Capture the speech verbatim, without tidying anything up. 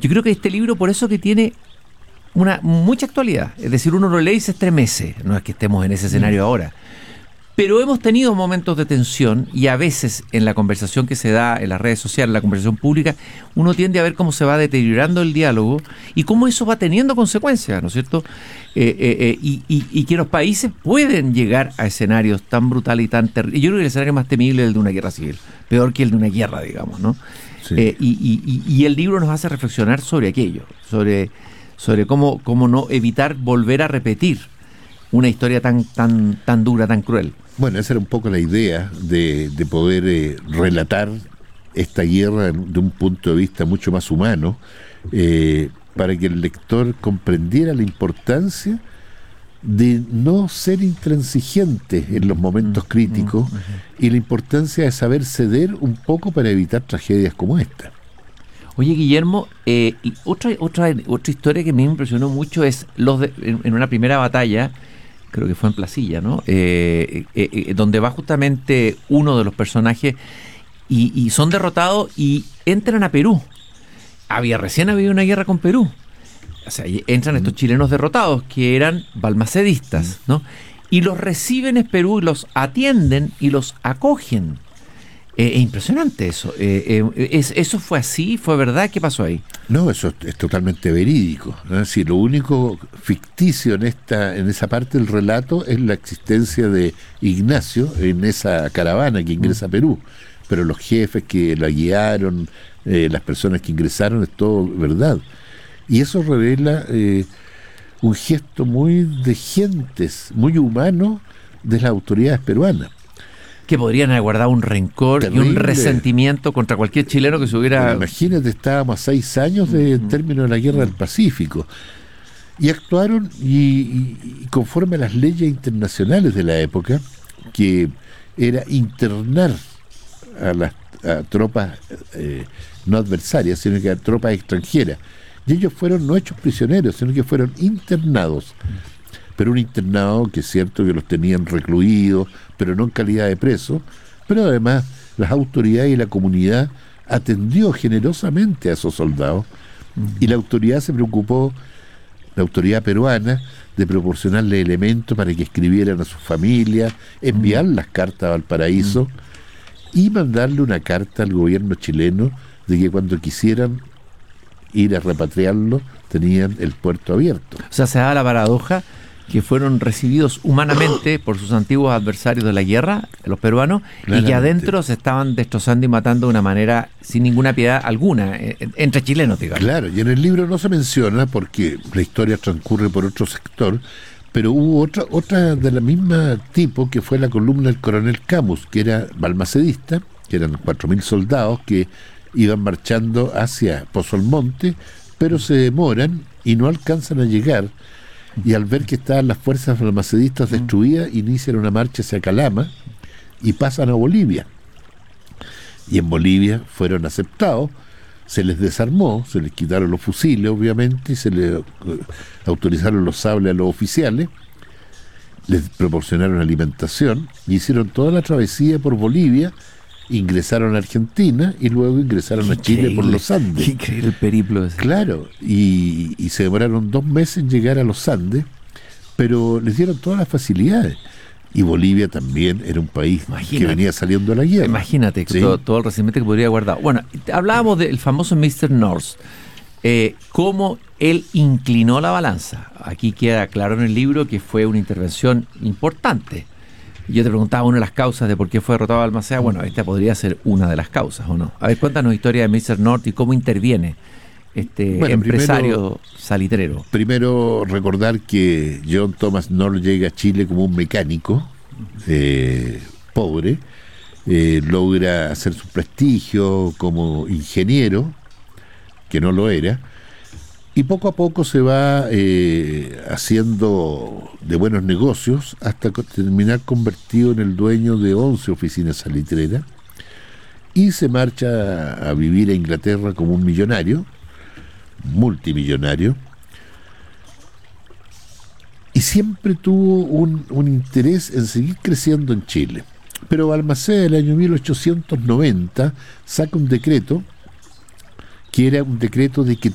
Yo creo que este libro, por eso que tiene una mucha actualidad, es decir, uno lo lee y se estremece, no es que estemos en ese escenario mm. ahora, pero hemos tenido momentos de tensión y a veces en la conversación que se da en las redes sociales, en la conversación pública, uno tiende a ver cómo se va deteriorando el diálogo y cómo eso va teniendo consecuencias, ¿no es cierto? Eh, eh, eh, y, y, y que los países pueden llegar a escenarios tan brutales y tan terribles. Yo creo que el escenario más temible es el de una guerra civil, peor que el de una guerra, digamos, ¿no? Sí. Eh, y, y, y el libro nos hace reflexionar sobre aquello, sobre, sobre cómo, cómo no evitar volver a repetir una historia tan, tan, tan dura, tan cruel. Bueno, esa era un poco la idea de, de poder eh, relatar esta guerra de un punto de vista mucho más humano, eh, para que el lector comprendiera la importancia de no ser intransigente en los momentos mm, críticos mm, uh-huh. y la importancia de saber ceder un poco para evitar tragedias como esta. Oye, Guillermo, eh, otra, otra, otra historia que me impresionó mucho es los de, en, en una primera batalla, creo que fue en Placilla, ¿no? Eh, eh, eh, donde va justamente uno de los personajes y, y son derrotados y entran a Perú. Había recién habido una guerra con Perú. O sea, entran estos chilenos derrotados que eran balmacedistas, ¿no? Y los reciben en Perú, los atienden y los acogen. Eh, es impresionante eso. Eh, eh, es, ¿Eso fue así? ¿Fue verdad? ¿Qué pasó ahí? No, eso es, es totalmente verídico, ¿no? Es decir, lo único ficticio en esta, en esa parte del relato es la existencia de Ignacio en esa caravana que ingresa a Perú. Pero los jefes que la guiaron, eh, las personas que ingresaron, es todo verdad. Y eso revela eh, un gesto muy de gentes, muy humano de las autoridades peruanas. Que podrían haber guardado un rencor terrible y un resentimiento contra cualquier chileno que se hubiera... Bueno, imagínate, estábamos a seis años de uh-huh. término de la guerra uh-huh. del Pacífico. Y actuaron y, y, y conforme a las leyes internacionales de la época, que era internar a las a tropas eh, no adversarias, sino que a tropas extranjeras. Y ellos fueron no hechos prisioneros, sino que fueron internados. Pero un internado que es cierto que los tenían recluidos, pero no en calidad de presos, pero además las autoridades y la comunidad atendió generosamente a esos soldados, uh-huh. y la autoridad se preocupó, la autoridad peruana, de proporcionarle elementos para que escribieran a sus familias, enviar uh-huh. las cartas a Valparaíso, uh-huh. y mandarle una carta al gobierno chileno de que cuando quisieran ir a repatriarlo, tenían el puerto abierto. O sea, se da la paradoja que fueron recibidos humanamente por sus antiguos adversarios de la guerra, los peruanos, claramente, y que adentro se estaban destrozando y matando de una manera sin ninguna piedad alguna, entre chilenos, digamos. Claro, y en el libro no se menciona porque la historia transcurre por otro sector, pero hubo otra otra de la misma tipo que fue la columna del coronel Camus, que era balmacedista, que eran cuatro mil soldados que iban marchando hacia Pozo Almonte, pero se demoran y no alcanzan a llegar. Y al ver que estaban las fuerzas balmacedistas destruidas, inician una marcha hacia Calama y pasan a Bolivia. Y en Bolivia fueron aceptados, se les desarmó, se les quitaron los fusiles, obviamente, y se les uh, autorizaron los sables a los oficiales, les proporcionaron alimentación, y hicieron toda la travesía por Bolivia, ingresaron a Argentina y luego ingresaron a Chile por los Andes. Qué increíble el periplo ese. Claro, y, y se demoraron dos meses en llegar a los Andes, pero les dieron todas las facilidades. Y Bolivia también era un país Imagínate. que venía saliendo de la guerra. Imagínate, ¿sí? todo, todo el recibimiento que podría haber guardado. Bueno, hablábamos del famoso mister North, eh, cómo él inclinó la balanza. Aquí queda claro en el libro que fue una intervención importante. Yo te preguntaba una de las causas de por qué fue derrotado Balmaceda. Bueno, esta podría ser una de las causas, ¿o no? A ver, cuéntanos la historia de mister North y cómo interviene este bueno, empresario primero, salitrero. Primero, recordar que John Thomas North llega a Chile como un mecánico eh, pobre, eh, logra hacer su prestigio como ingeniero, que no lo era, y poco a poco se va eh, haciendo de buenos negocios hasta terminar convertido en el dueño de once oficinas salitreras, y se marcha a vivir a Inglaterra como un millonario, multimillonario, y siempre tuvo un, un interés en seguir creciendo en Chile. Pero Balmaceda, en el año mil ochocientos noventa, saca un decreto que era un decreto de que